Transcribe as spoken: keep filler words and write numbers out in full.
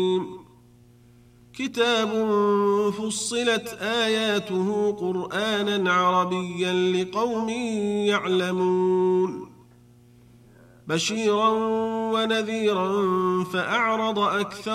كتاب فصلت آياته قرآنا عربيا لقوم يعلمون بشيرا ونذيرا فأعرض أكثر